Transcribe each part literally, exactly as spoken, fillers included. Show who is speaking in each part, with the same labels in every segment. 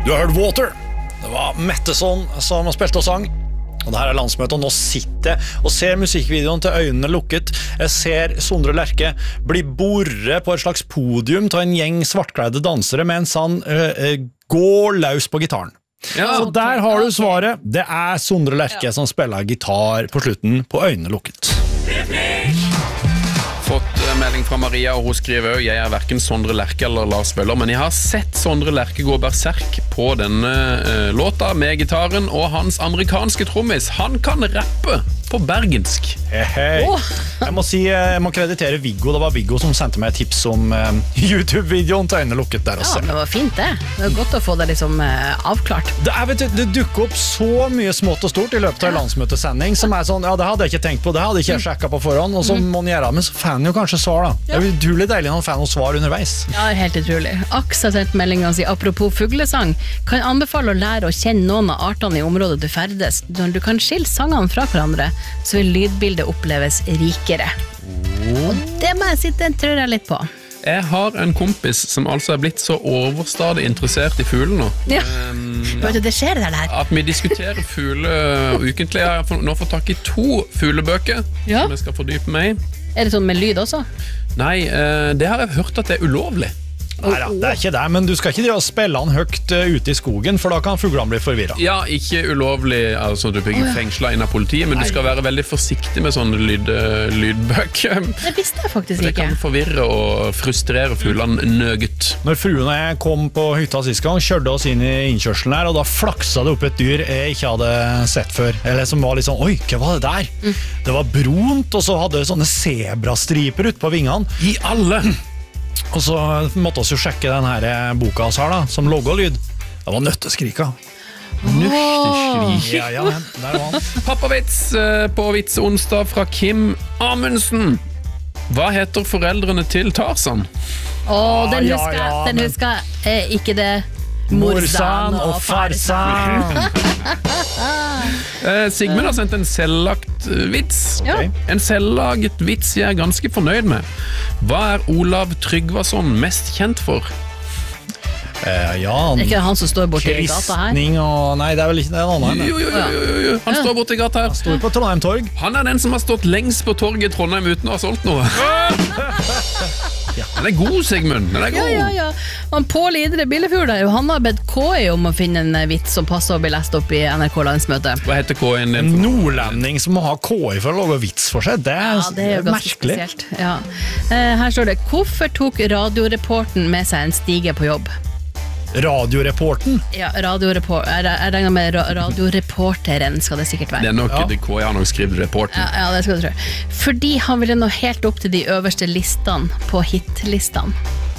Speaker 1: Du har hørt Water. Det var Metteson som spilte og sang. Og det her er landsmøtet, og nå sitter jeg og ser musikkvideoen til øynene lukket. Jeg ser Sondre Lerche bli borret på et slags podium til en gjeng svartkledde dansere mens han øh, øh, går løs på gitaren. Ja, så der har du svaret. Det er Sondre Lerche som spiller gitar på slutten på øynene lukket.
Speaker 2: Fått melding fra Maria, og hun skriver jeg er hverken Sondre Lerche eller Lars Vøller, men jeg har sett Sondre Lerche gå berserk på denne uh, låta med gitaren, og hans amerikanske trommis, han kan rappe på bergensk.
Speaker 1: Hei, hei. Oh. Jeg må si, jeg må kreditere Viggo. Det var Viggo som sendte meg et tips om uh, YouTube-videoen til øynene lukket der også.
Speaker 3: Ja, det var fint det. Det var godt å få det liksom uh, avklart.
Speaker 1: Det, er, vet du, det dukker opp så mye smått og stort i løpet av ja. landsmøtesending som er sånn, ja, det hadde jeg ikke tenkt på, det hadde ikke jeg sjekket på forhånd, og så mm. må man gjøre det, men så får han jo kanskje svar da. Ja. Det er utrolig deilig når han får noe svar underveis.
Speaker 3: Ja, helt utrolig. Aks har sendt meldingen og sier, apropos fuglesang, kan anbefale å lære å kjenne noen av artene i området du ferdes. Når du kan skille sangene fra hverandre, så vil lydbildet oppleves rikere. Oh. Og det må jeg si, den tror jeg litt på.
Speaker 2: Jeg har en kompis som altså er blitt så overstadig interessert i fuglen nå.
Speaker 3: Ja, um, ja. Det skjer det der.
Speaker 2: At vi diskuterer fugle ukentlig. Jeg har nå fått tak i to fuglebøker ja. som jeg skal fordype meg i.
Speaker 3: Er det sånn med lyd også?
Speaker 2: Nei, det har jeg hørt at det er ulovlig.
Speaker 1: Neida, det er ikke det, men du skal ikke drive og spille han høyt uh, ute i skogen, for da kan fuglene bli forvirret.
Speaker 2: Ja, ikke ulovlig, altså du blir oh, ja. fengslet inn av politiet, men Nei. du skal være veldig forsiktig med sånne lyd, uh, lydbøker.
Speaker 3: Det visste jeg faktisk
Speaker 2: det
Speaker 3: ikke.
Speaker 2: Det kan forvirre og frustrere fuglene nøget.
Speaker 1: Når fruen og jeg kom på hytta sist gang, kjørte oss inn i innkjørselen her, og da flaksa det opp et dyr jeg ikke hadde sett før. Eller som var litt sånn, oi, hva var det der? Mm. Det var brunt, og så hadde det sånne zebrastriper ut på vingene.
Speaker 2: I alle!
Speaker 1: Og så måtte vi jo sjekke den her boka oss her da, som logolyd. Det var nøtteskrika.
Speaker 2: Nøtteskrik?
Speaker 1: Ja, ja, der var han.
Speaker 2: Pappavits på Vits onsdag fra Kim Amundsen. Hva heter foreldrene til Tarzan?
Speaker 3: Åh, den husker jeg, den husker jeg. Eh, ikke det
Speaker 1: Morsan og Farsan.
Speaker 2: eh, Sigmund har sendt en selvlagt vits.
Speaker 3: Ja.
Speaker 2: En selvlaget vits jeg er ganske fornøyd med. Hva er Olav Tryggvason mest kjent for?
Speaker 1: Eh, ja,
Speaker 3: det er ikke han som står borte i gata her?
Speaker 1: Og, nei, det er vel ikke det annen.
Speaker 2: Jo, jo, jo, jo, jo. Han står borte i gata her.
Speaker 1: Han står på Trondheim Torg.
Speaker 2: Han er den som har stått lengst på torget i Trondheim uten å ha solgt noe. Ja. Den er god, Sigmund. Den er god.
Speaker 3: Ja, ja, ja. Han Pål Idre Billefjord der, han har bedt K I om å finne en vits som passer å bli lest opp i N R K-landsmøte.
Speaker 2: Hva heter K I-en din?
Speaker 1: En nordlending som må ha K I for å lage vits for seg. Det er,
Speaker 3: ja, det er jo ganske
Speaker 1: merkelig.
Speaker 3: Spesielt. Ja. Eh, her står det, hvorfor tok radioreporten med seg en stige på jobb?
Speaker 1: Radioreporten?
Speaker 3: Ja, radioreporter. Jeg, jeg regner med ra radioreporteren skal det sikkert være.
Speaker 2: Det er nok
Speaker 1: ja.
Speaker 2: det K I har nok skrevet reporten.
Speaker 3: Ja, ja, det skal du tro. Fordi han ville nå helt opp til de øverste listene på hitlistene.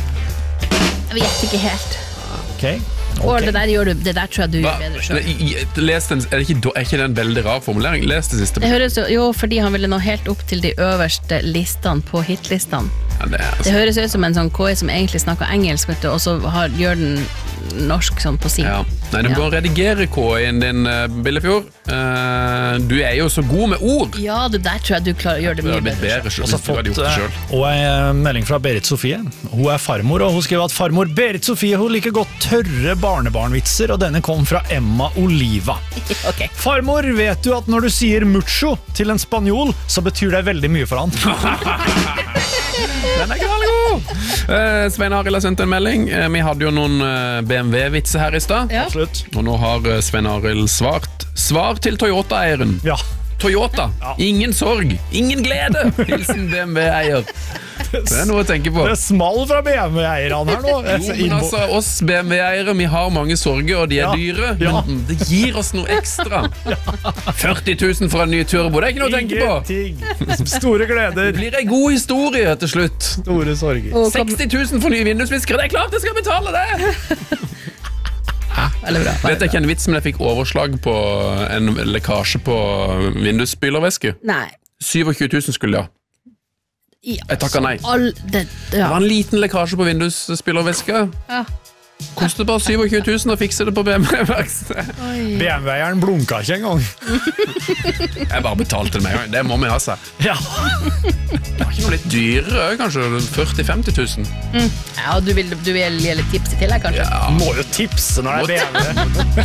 Speaker 3: Jeg vet ikke helt.
Speaker 1: Ok.
Speaker 3: Og okay. det, der gjør du, det der tror jeg du gjør bedre selv.
Speaker 2: Les den, er, det ikke, er ikke det en veldig rar formulering? Les det siste.
Speaker 3: Det høres jo, jo, fordi han ville nå helt opp til de øverste listene på hitlistene.
Speaker 2: Ja, det, altså.
Speaker 3: Det høres ut som en sånn K I som egentlig snakker engelsk, vet du, og så har, gjør den norsk sånn på sin.
Speaker 2: Ja. Nei, du må ja. redigere K I-en din, Billefjord. Uh, du er jo så god med ord.
Speaker 3: Ja, det der tror jeg du klarer å gjøre det mye bedre.
Speaker 2: bedre selv.
Speaker 1: Og så fått uh, og en melding fra Berit Sofie. Hun er farmor, og hun skriver at farmor Berit Sofie, hun liker godt tørre barnebarnvitser, og denne kom fra Emma Oliva.
Speaker 3: Okay.
Speaker 1: Farmor, vet du at når du sier mucho til en spanjol, så betyr det veldig mye for han.
Speaker 2: Den er knallgod! Uh, Svein Arild har sendt en melding. Uh, vi hadde jo noen uh, B M W-vitser her i sted.
Speaker 3: Ja.
Speaker 1: Absolutt.
Speaker 2: Og nå har uh, Svein Arild svart. Svar til Toyota-eieren.
Speaker 1: Ja.
Speaker 2: Toyota. Ja. Ingen sorg. Ingen glede. Hilsen B M W-eier. Det er noe å tenke på.
Speaker 1: Det er small fra B M W-eierne her nå.
Speaker 2: Jo, men altså, oss B M W-eiere, vi har mange sorger, og de er ja. dyre.
Speaker 1: Ja.
Speaker 2: Men det gir oss noe ekstra. Ja. førti tusen for en ny turbo, det er ikke noe å tenke på.
Speaker 1: Ingenting. Store gleder.
Speaker 2: Det blir en god historie til slutt.
Speaker 1: Store sorger.
Speaker 2: seksti tusen for nye vindusviskere, det er klart jeg skal betale det!
Speaker 3: Veldig bra.
Speaker 2: Vet jeg ikke en vits, men jeg fikk overslag på en lekkasje på vindusspylervæske.
Speaker 3: Nei.
Speaker 2: tjuesju tusen skulle jeg.
Speaker 3: Ja,
Speaker 2: jeg takker nei.
Speaker 3: All det, ja.
Speaker 2: Det var en liten lekkasje på vindusspylervæske.
Speaker 3: Ja.
Speaker 2: Kostet bare tjuesju tusen å fikse det på B M W-verksted.
Speaker 1: B M W-eren blunka ikke en gang.
Speaker 2: Jeg bare betalte det med en gang. Det må vi ha seg.
Speaker 1: Ja.
Speaker 2: Det var ikke noe litt dyrere, kanskje førti til femti tusen.
Speaker 3: Mm. Ja, du vil, du vil gi litt tips i tillegg, kanskje?
Speaker 2: Ja.
Speaker 1: Må jo tipse når det er B M W.